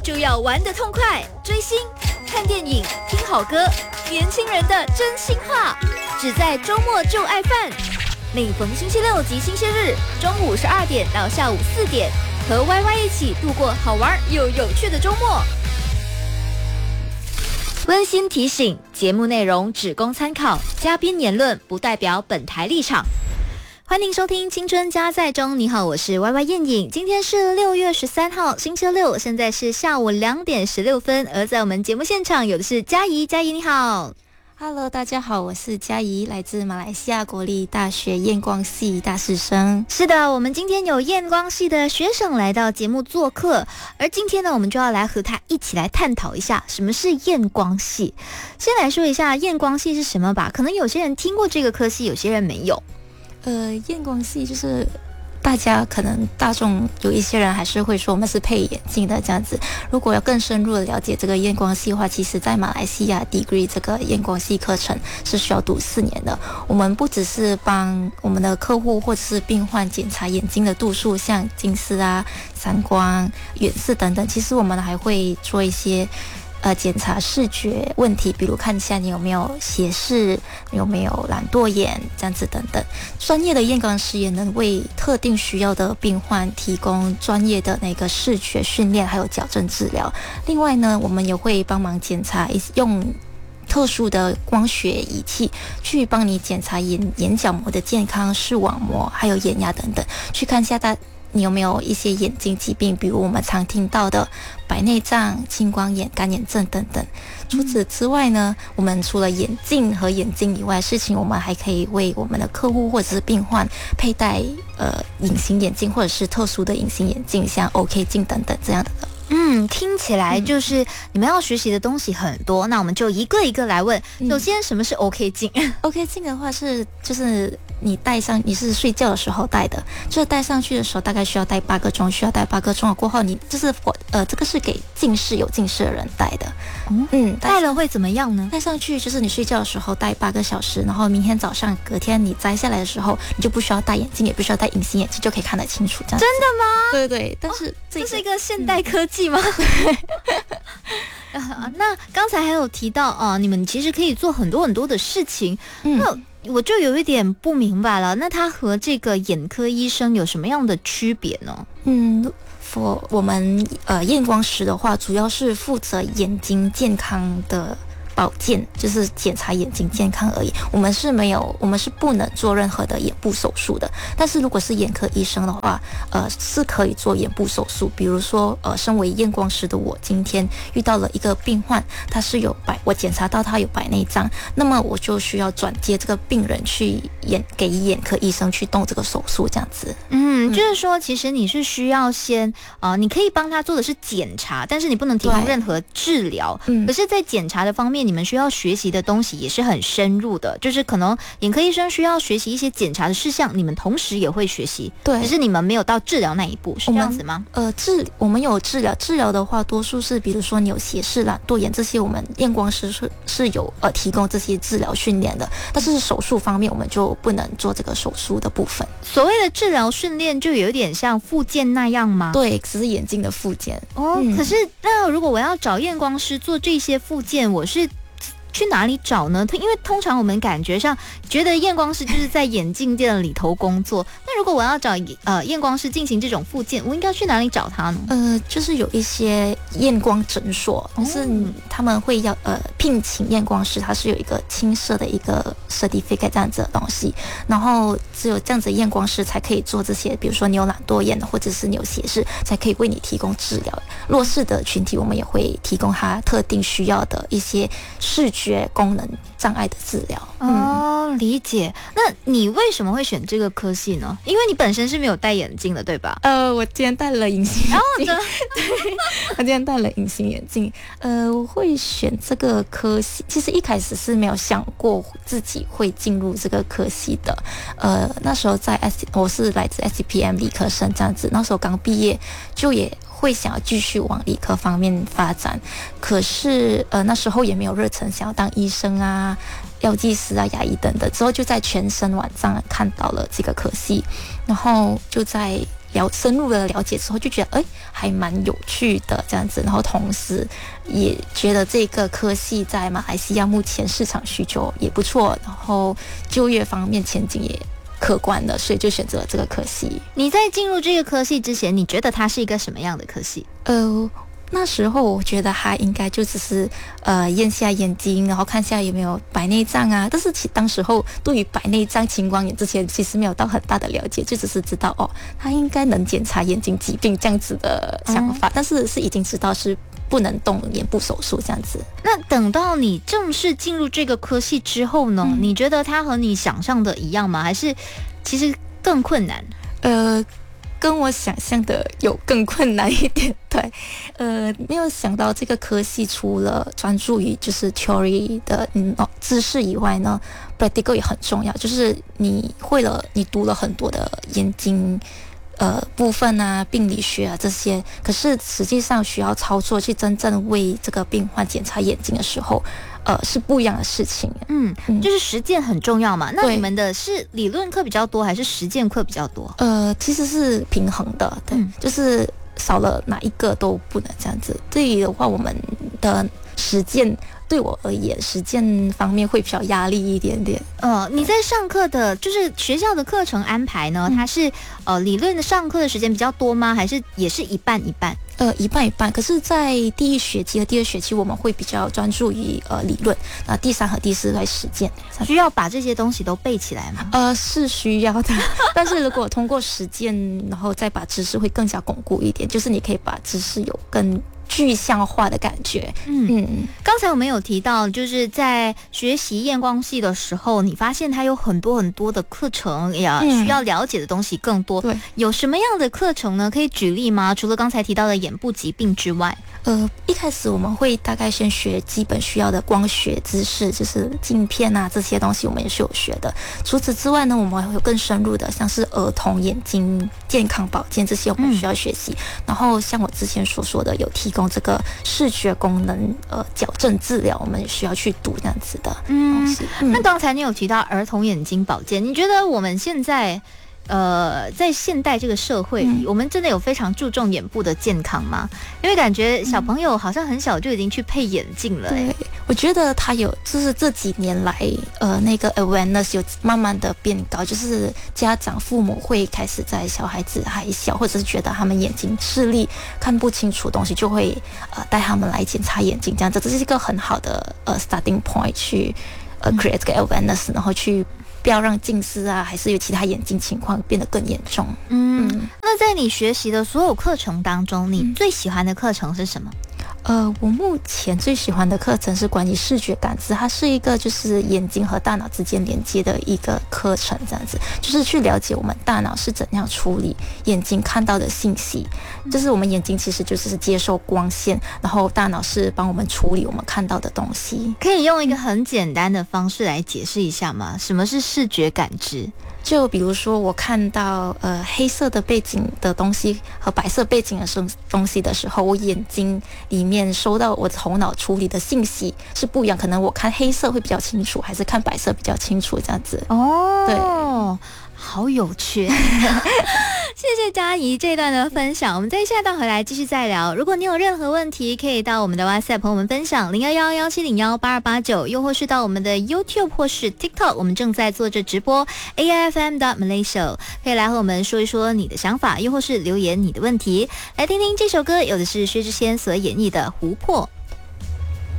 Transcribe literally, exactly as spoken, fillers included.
就要玩得痛快，追星、看电影、听好歌，年轻人的真心话，只在周末就爱饭。每逢星期六及星期日，中午十二点到下午四点，和 Y Y 一起度过好玩又有趣的周末。温馨提醒：节目内容只供参考，嘉宾言论不代表本台立场。欢迎收听《青春加载中》，你好，我是 Y Y 燕颖。今天是六月十三号，星期六，现在是下午两点十六分。而在我们节目现场有的是嘉怡，嘉怡你好。 Hello， 大家好，我是嘉怡，来自马来西亚国立大学验光系大四生。 是的，我们今天有验光系的学生来到节目做客，而今天呢，我们就要来和他一起来探讨一下什么是验光系。先来说一下验光系是什么吧，可能有些人听过这个科系，有些人没有。 呃，验光系就是大家可能大众有一些人还是会说我们是配眼镜的这样子。如果要更深入的了解这个验光系的话，其实在马来西亚 degree 这个验光系课程是需要读四年的。我们不只是帮我们的客户或者是病患检查眼睛的度数，像近视啊、散光、远视等等，其实我们还会做一些呃，检查视觉问题，比如看一下你有没有斜视，有没有懒惰眼这样子等等。专业的验光师也能为特定需要的病患提供专业的那个视觉训练，还有矫正治疗。另外呢，我们也会帮忙检查，用特殊的光学仪器去帮你检查眼眼角膜的健康、视网膜还有眼压等等，去看一下大你有没有一些眼睛疾病，比如我们常听到的白内障、青光眼、干眼症等等。除此之外呢，我们除了眼镜和眼睛以外的事情，我们还可以为我们的客户或者是病患佩戴呃隐形眼镜或者是特殊的隐形眼镜，像 O K 镜等等这样的。 嗯，听起来就是你们要学习的东西很多，嗯、那我们就一个一个来问。首先，什么是 O K 镜 ？O K 镜的话是就是你戴上，你是睡觉的时候戴的，就是戴上去的时候大概需要戴八个钟，需要戴八个钟过后，你就是呃这个是给近视有近视的人戴的。 嗯嗯，戴了会怎么样呢？ 戴上去就是你睡觉的时候戴八个小时，然后明天早上隔天你摘下来的时候，你就不需要戴眼镜，也不需要戴隐形眼镜，就可以看得清楚。这样真的吗？ 对对，但是、 哦、这是一个现代科技吗？嗯啊、那刚才还有提到啊，你们其实可以做很多很多的事情，嗯、那我就有一点不明白了，那它和这个眼科医生有什么样的区别呢？ 嗯。for 我们呃验光师的话，主要是负责眼睛健康的保健，就是检查眼睛健康而已。我们是没有，我们是不能做任何的眼部手术的。但是如果是眼科医生的话，呃，是可以做眼部手术。比如说，呃，身为验光师的我，今天遇到了一个病患，他是有白，我检查到他有白内障，那么我就需要转接这个病人去眼给眼科医生去动这个手术，这样子。 嗯，就是说，其实你是需要先呃，你可以帮他做的是检查，但是你不能提供任何治疗。嗯，可是，在检查的方面，你们需要学习的东西也是很深入的，就是可能眼科医生需要学习一些检查的事项，你们同时也会学习， 对， 只是你们没有到治疗那一步，是这样子吗？ 呃，治我们有治疗，治疗的话，多数是比如说你有斜视、懒惰眼这些，我们验光师是是有呃提供这些治疗训练的，但是手术方面我们就不能做这个手术的部分。 所谓的治疗训练就有点像复健那样吗？ 对，只是眼睛的复健。 哦、嗯，可是那如果我要找验光师做这些复健，我是去哪里找呢？因为通常我们感觉上觉得验光师就是在眼镜店里头工作，那如果我要找呃验光师进行这种复健，我应该去哪里找他呢？ 呃，就是有一些验光诊所，就是他们会要呃聘请验光师，他是有一个青色的一个 certificate 这样子的东西，然后只有这样子的验光师才可以做这些，比如说你有懒惰眼或者是你有斜视，才可以为你提供治疗。弱势的群体，我们也会提供他特定需要的一些视觉功能障碍的治疗。 哦，理解。那你为什么会选这个科系呢？因为你本身是没有戴眼镜的，对吧？ 呃，我今天戴了隐形眼镜。 哦， 对，我今天戴了隐形眼镜。呃，我会选这个科系，其实一开始是没有想过自己会进入这个科系的。呃，那时候在 S， 我是来自 S P M 理科生这样子，那时候刚毕业就也会想要继续往理科方面发展，可是呃那时候也没有热忱想要当医生啊、药剂师啊、牙医等等。之后就在全身网上看到了这个科系，然后就在了深入的了解之后，就觉得哎还蛮有趣的这样子，然后同时也觉得这个科系在马来西亚目前市场需求也不错，然后就业方面前景也可观的，所以就选择了这个科系。 你在进入这个科系之前，你觉得它是一个什么样的科系？ 呃。那时候我觉得他应该就只是呃验下眼睛，然后看下有没有白内障啊。但是其当时候对于白内障、青光眼这些其实没有到很大的了解，就只是知道哦，他应该能检查眼睛疾病这样子的想法，嗯、但是是已经知道是不能动眼部手术这样子。 那等到你正式进入这个科系之后呢？嗯、你觉得它和你想象的一样吗？还是其实更困难？ 呃。跟我想象的有更困难一点，对，呃，没有想到这个科系除了专注于就是 theory 的嗯、哦、知识以外呢 ，practical 也很重要，就是你会了，你读了很多的眼睛呃部分啊、病理学啊这些，可是实际上需要操作去真正为这个病患检查眼睛的时候。呃，是不一样的事情。 嗯，就是实践很重要嘛。那你们的是理论课比较多，还是实践课比较多？ 呃，其实是平衡的，对，嗯、就是少了哪一个都不能这样子。对于的话，我们的实践对我而言，实践方面会比较压力一点点。 呃，你在上课的，就是学校的课程安排呢？嗯、它是呃理论的上课的时间比较多吗？还是也是一半一半？ 呃，一半一半。可是，在第一学期和第二学期，我们会比较专注于呃理论，那第三和第四来实践。 需要把这些东西都背起来吗？ 呃，是需要的。但是如果通过实践，然后再把知识会更加巩固一点，就是你可以把知识有更具象化的感觉。 嗯嗯，刚才我们有提到，就是在学习验光系的时候，你发现它有很多很多的课程，也需要了解的东西更多。 对、嗯， 有什么样的课程呢？可以举例吗？除了刚才提到的眼部疾病之外， 呃，一开始我们会大概先学基本需要的光学知识，就是镜片啊这些东西，我们也是有学的。除此之外呢，我们还会有更深入的，像是儿童眼睛健康保健这些，我们需要学习。嗯、然后像我之前所说的，有提供这个视觉功能呃矫正治疗，我们也需要去读这样子的东西。 嗯，那刚才你有提到儿童眼睛保健，你觉得我们现在呃在现代这个社会里，嗯、我们真的有非常注重眼部的健康吗？因为感觉小朋友好像很小就已经去配眼镜了。 对，我觉得他有，就是这几年来，呃，那个 awareness 有慢慢的变高，就是家长父母会开始在小孩子还小，或者是觉得他们眼睛视力看不清楚东西，就会呃带他们来检查眼睛，这样子，这是一个很好的呃 starting point 去呃 create 这个 awareness，、嗯、然后去不要让近视啊，还是有其他眼睛情况变得更严重。 嗯，嗯那在你学习的所有课程当中，你最喜欢的课程是什么？ 呃，我目前最喜欢的课程是关于视觉感知，它是一个就是眼睛和大脑之间连接的一个课程，这样子就是去了解我们大脑是怎样处理眼睛看到的信息，就是我们眼睛其实就是接受光线，然后大脑是帮我们处理我们看到的东西。 可以用一个很简单的方式来解释一下吗？什么是视觉感知？ 就比如说我看到呃黑色的背景的东西和白色背景的东西的时候，我眼睛里面收到我头脑处理的信息是不一样，可能我看黑色会比较清楚，还是看白色比较清楚这样子。 哦，对，好有趣。谢谢佳怡这一段的分享，我们在下段回来继续再聊。如果你有任何问题，可以到我们的 WhatsApp 和我们分享零幺幺幺七零幺八二八九，又或是到我们的 YouTube 或是 TikTok， 我们正在做着直播 A I F M dot Malaysia， 可以来和我们说一说你的想法，又或是留言你的问题。来听听这首歌，有的是薛之谦所演绎的《湖泊》。